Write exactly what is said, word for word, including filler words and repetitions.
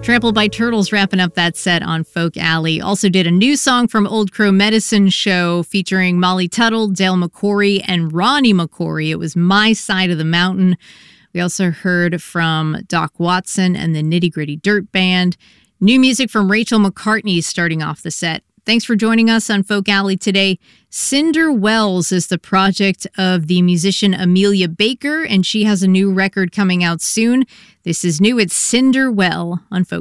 Trampled by Turtles wrapping up that set on Folk Alley. Also did a new song from Old Crow Medicine Show featuring Molly Tuttle, Dale McCoury, and Ronnie McCoury. It was My Side of the Mountain. We also heard from Doc Watson and the Nitty Gritty Dirt Band. New music from Rachel McCartney starting off the set. Thanks for joining us on Folk Alley today. Cinder Wells is the project of the musician Amelia Baker, and she has a new record coming out soon. This is new. It's Cinder Well on Folk